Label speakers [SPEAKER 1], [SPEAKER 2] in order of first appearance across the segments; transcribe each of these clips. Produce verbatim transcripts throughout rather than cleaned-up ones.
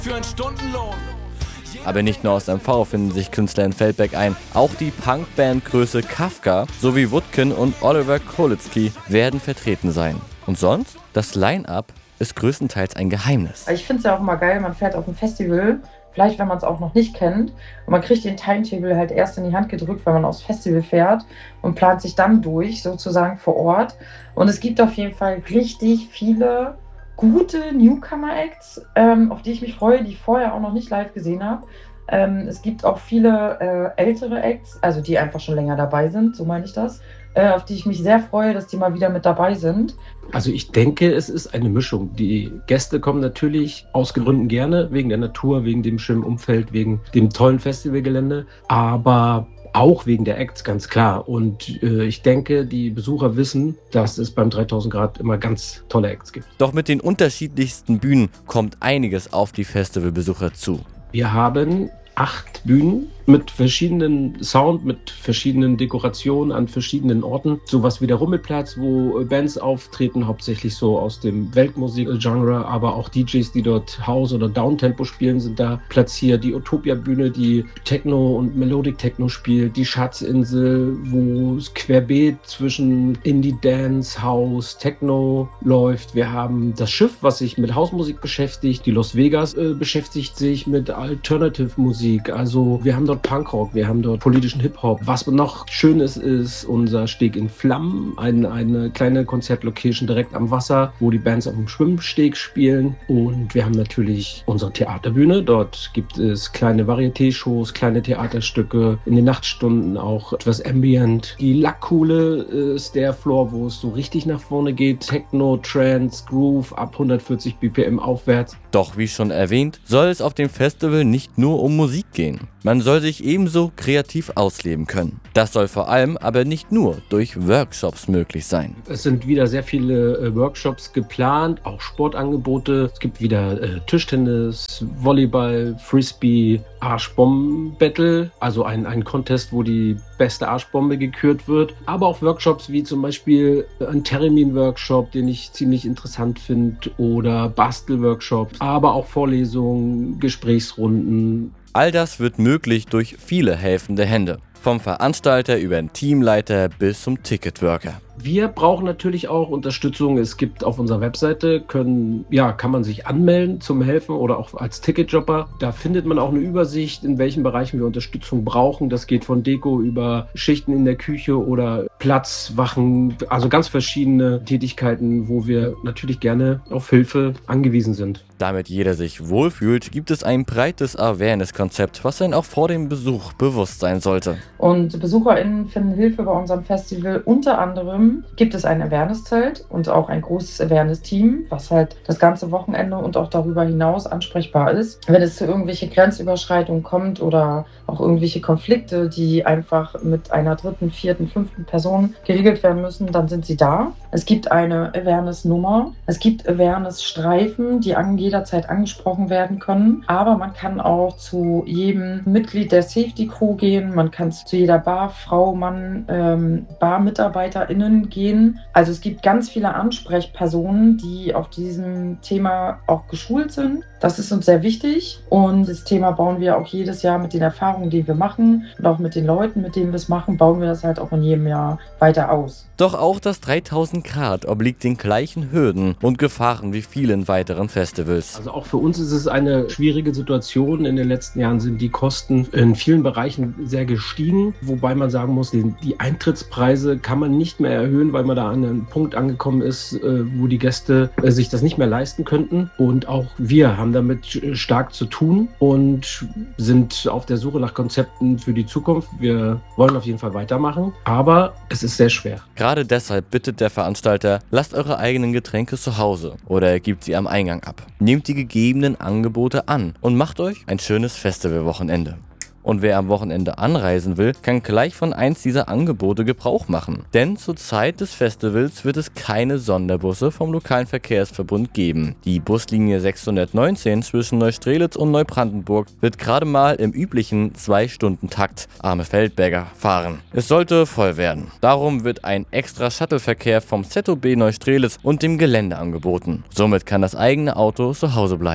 [SPEAKER 1] für einen Stundenlohn.
[SPEAKER 2] Aber nicht nur aus M V finden sich Künstler in Feldberg ein. Auch die Punkband-Größe Kafka sowie Wutkin und Oliver Kolitzki werden vertreten sein. Und sonst? Das Line-Up ist größtenteils ein Geheimnis.
[SPEAKER 3] Ich finde es ja auch immer geil, man fährt auf ein Festival, vielleicht wenn man es auch noch nicht kennt, und man kriegt den Timetable halt erst in die Hand gedrückt, wenn man aufs Festival fährt und plant sich dann durch, sozusagen vor Ort. Und es gibt auf jeden Fall richtig viele gute Newcomer-Acts, ähm, auf die ich mich freue, die ich vorher auch noch nicht live gesehen habe. Ähm, es gibt auch viele äh, ältere Acts, also die einfach schon länger dabei sind, so meine ich das, äh, auf die ich mich sehr freue, dass die mal wieder mit dabei sind.
[SPEAKER 4] Also ich denke, es ist eine Mischung. Die Gäste kommen natürlich aus Gründen gerne, wegen der Natur, wegen dem schönen Umfeld, wegen dem tollen Festivalgelände, aber auch wegen der Acts, ganz klar. Und äh, ich denke, die Besucher wissen, dass es beim dreitausend Grad immer ganz tolle Acts gibt.
[SPEAKER 2] Doch mit den unterschiedlichsten Bühnen kommt einiges auf die Festivalbesucher zu.
[SPEAKER 4] Wir haben acht Bühnen mit verschiedenen Sound, mit verschiedenen Dekorationen an verschiedenen Orten. Sowas wie der Rummelplatz, wo Bands auftreten, hauptsächlich so aus dem Weltmusik-Genre, aber auch D Js, die dort House- oder Downtempo spielen, sind da platziert. Die Utopia-Bühne, die Techno und Melodic Techno spielt. Die Schatzinsel, wo es querbeet zwischen Indie, Dance, House, Techno läuft. Wir haben das Schiff, was sich mit Hausmusik beschäftigt. Die Las Vegas äh, beschäftigt sich mit Alternative-Musik. Also wir haben dort Punkrock, wir haben dort politischen Hip-Hop. Was noch schön ist, ist unser Steg in Flammen, ein, eine kleine Konzertlocation direkt am Wasser, wo die Bands auf dem Schwimmsteg spielen. Und wir haben natürlich unsere Theaterbühne. Dort gibt es kleine Varieté-Shows, kleine Theaterstücke, in den Nachtstunden auch etwas Ambient. Die Lackkuhle ist der Floor, wo es so richtig nach vorne geht. Techno, Trance, Groove ab hundertvierzig B P M aufwärts.
[SPEAKER 2] Doch wie schon erwähnt, soll es auf dem Festival nicht nur um Musik gehen. Man soll sich ebenso kreativ ausleben können. Das soll vor allem aber nicht nur durch Workshops möglich sein.
[SPEAKER 4] Es sind wieder sehr viele äh, Workshops geplant, auch Sportangebote. Es gibt wieder äh, Tischtennis, Volleyball, Frisbee, Arschbomben-Battle, also ein, ein Contest, wo die beste Arschbombe gekürt wird. Aber auch Workshops wie zum Beispiel ein Theremin-Workshop, den ich ziemlich interessant finde, oder Bastel-Workshops, aber auch Vorlesungen, Gesprächsrunden.
[SPEAKER 2] All das wird möglich durch viele helfende Hände. Vom Veranstalter über den Teamleiter bis zum Ticketworker.
[SPEAKER 4] Wir brauchen natürlich auch Unterstützung. Es gibt auf unserer Webseite, können, ja, kann man sich anmelden zum Helfen oder auch als Ticketjobber. Da findet man auch eine Übersicht, in welchen Bereichen wir Unterstützung brauchen. Das geht von Deko über Schichten in der Küche oder Platzwachen, also ganz verschiedene Tätigkeiten, wo wir natürlich gerne auf Hilfe angewiesen sind.
[SPEAKER 2] Damit jeder sich wohlfühlt, gibt es ein breites Awareness-Konzept, was dann auch vor dem Besuch bewusst sein sollte.
[SPEAKER 3] Und BesucherInnen finden Hilfe bei unserem Festival. Unter anderem gibt es ein Awareness-Zelt und auch ein großes Awareness-Team, was halt das ganze Wochenende und auch darüber hinaus ansprechbar ist. Wenn es zu irgendwelche Grenzüberschreitungen kommt oder auch irgendwelche Konflikte, die einfach mit einer dritten, vierten, fünften Person geregelt werden müssen, dann sind sie da. Es gibt eine Awareness-Nummer, es gibt Awareness-Streifen, die an jederzeit angesprochen werden können, aber man kann auch zu jedem Mitglied der Safety-Crew gehen, man kann zu jeder Bar, Frau, Mann, ähm, Bar-MitarbeiterInnen gehen. Also es gibt ganz viele Ansprechpersonen, die auf diesem Thema auch geschult sind. Das ist uns sehr wichtig und das Thema bauen wir auch jedes Jahr mit den Erfahrungen, die wir machen und auch mit den Leuten, mit denen wir es machen, bauen wir das halt auch in jedem Jahr weiter aus.
[SPEAKER 2] Doch auch das dreitausend Grad obliegt den gleichen Hürden und Gefahren wie vielen weiteren Festivals.
[SPEAKER 4] Also auch für uns ist es eine schwierige Situation. In den letzten Jahren sind die Kosten in vielen Bereichen sehr gestiegen, wobei man sagen muss, die Eintrittspreise kann man nicht mehr erhöhen, weil man da an einem Punkt angekommen ist, wo die Gäste sich das nicht mehr leisten könnten. Und auch wir haben damit stark zu tun und sind auf der Suche nach Konzepten für die Zukunft. Wir wollen auf jeden Fall weitermachen, aber es ist sehr schwer.
[SPEAKER 2] Gerade deshalb bittet der Veranstalter, lasst eure eigenen Getränke zu Hause oder gebt sie am Eingang ab. Nehmt die gegebenen Angebote an und macht euch ein schönes Festivalwochenende. Und wer am Wochenende anreisen will, kann gleich von eins dieser Angebote Gebrauch machen. Denn zur Zeit des Festivals wird es keine Sonderbusse vom lokalen Verkehrsverbund geben. Die Buslinie sechshundertneunzehn zwischen Neustrelitz und Neubrandenburg wird gerade mal im üblichen zwei Stunden Takt arme Feldberger fahren. Es sollte voll werden. Darum wird ein extra Shuttleverkehr vom Z O B Neustrelitz und dem Gelände angeboten. Somit kann das eigene Auto zu Hause bleiben.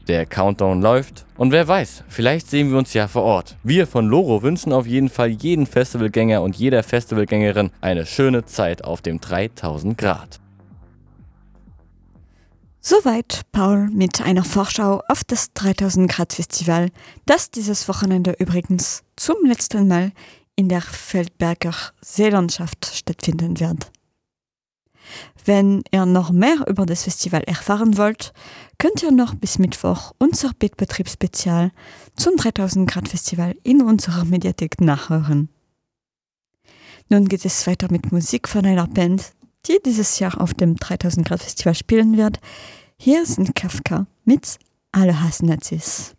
[SPEAKER 2] Der Countdown läuft und wer weiß, vielleicht sehen wir uns ja vor Ort. Wir von Loro wünschen auf jeden Fall jedem Festivalgänger und jeder Festivalgängerin eine schöne Zeit auf dem dreitausend Grad.
[SPEAKER 1] Soweit Paul mit einer Vorschau auf das dreitausend Grad Festival, das dieses Wochenende übrigens zum letzten Mal in der Feldberger Seelandschaft stattfinden wird. Wenn ihr noch mehr über das Festival erfahren wollt, könnt ihr noch bis Mittwoch unser Betriebsspezial zum dreitausend Grad Festival in unserer Mediathek nachhören. Nun geht es weiter mit Musik von einer Band, die dieses Jahr auf dem dreitausend Grad Festival spielen wird. Hier sind Kafka mit Alle hassen Nazis.